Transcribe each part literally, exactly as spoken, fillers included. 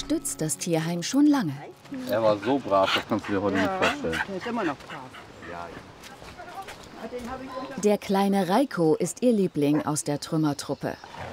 unterstützt das Tierheim schon lange. Er war so brav, das kannst du dir heute nicht vorstellen. Der ist immer noch brav. Der kleine Reiko ist ihr Liebling aus der Trümmertruppe.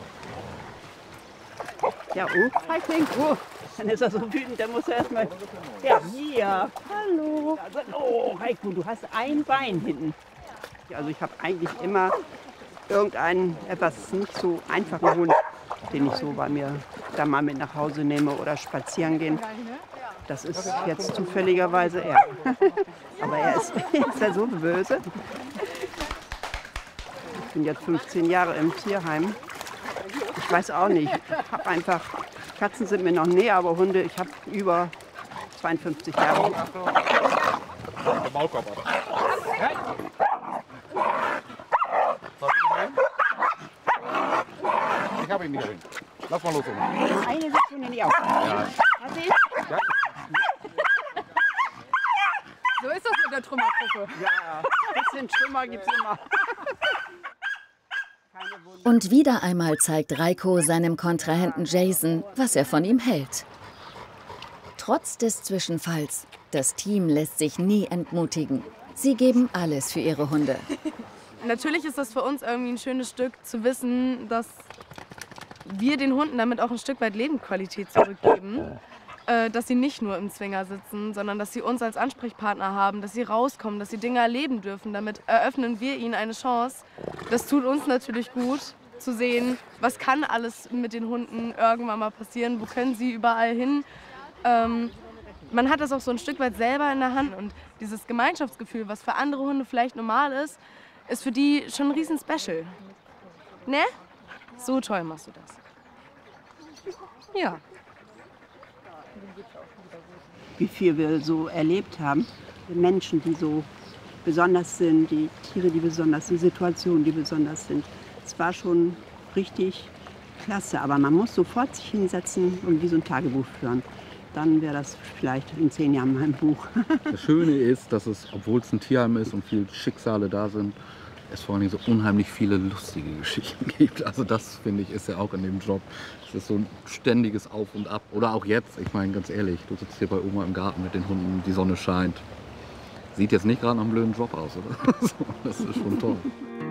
Ja, oh, Feigling, oh. Dann ist er so wütend, dann muss er erstmal. Ja, hier. Hallo. Oh, Reiko, du hast ein Bein hinten. Also ich habe eigentlich immer irgendeinen etwas nicht so einfachen Hund, den ich so bei mir da mal mit nach Hause nehme oder spazieren gehen. Das ist jetzt zufälligerweise er. Aber er ist, ist ja so böse. Ich bin jetzt fünfzehn Jahre im Tierheim. Ich weiß auch nicht. Ich habe einfach, Katzen sind mir noch näher, aber Hunde, ich habe über zweiundfünfzig Jahre. Ich habe ihn nicht drin. Lass mal los. Eine sitzt schon in die Augen. Ja. Ja. So ist das mit der Trümmergruppe. Ja, ein bisschen Trümmer gibt es immer. Und wieder einmal zeigt Reiko seinem Kontrahenten Jason, was er von ihm hält. Trotz des Zwischenfalls, das Team lässt sich nie entmutigen. Sie geben alles für ihre Hunde. Natürlich ist das für uns irgendwie ein schönes Stück zu wissen, dass wir den Hunden damit auch ein Stück weit Lebensqualität zurückgeben. Äh, dass sie nicht nur im Zwinger sitzen, sondern dass sie uns als Ansprechpartner haben, dass sie rauskommen, dass sie Dinge erleben dürfen. Damit eröffnen wir ihnen eine Chance. Das tut uns natürlich gut, zu sehen, was kann alles mit den Hunden irgendwann mal passieren, wo können sie überall hin. Ähm, man hat das auch so ein Stück weit selber in der Hand und dieses Gemeinschaftsgefühl, was für andere Hunde vielleicht normal ist, ist für die schon ein riesen Special. Ne? So toll machst du das. Ja. Wie viel wir so erlebt haben. Die Menschen, die so besonders sind, die Tiere, die besonders sind, Situationen, die besonders sind. Es war schon richtig klasse, aber man muss sofort sich hinsetzen und wie so ein Tagebuch führen. Dann wäre das vielleicht in zehn Jahren mein Buch. Das Schöne ist, dass es, obwohl es ein Tierheim ist und viele Schicksale da sind, es vor allem so unheimlich viele lustige Geschichten gibt. Also das, finde ich, ist ja auch in dem Job. Es ist so ein ständiges Auf und Ab. Oder auch jetzt, ich meine, ganz ehrlich, du sitzt hier bei Oma im Garten mit den Hunden, die Sonne scheint. Sieht jetzt nicht gerade nach einem blöden Job aus, oder? Das ist schon toll.